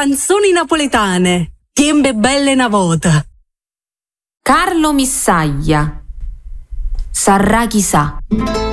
canzoni napoletane. Tiembe belle una volta. Carlo Missaglia. Sarà chissà.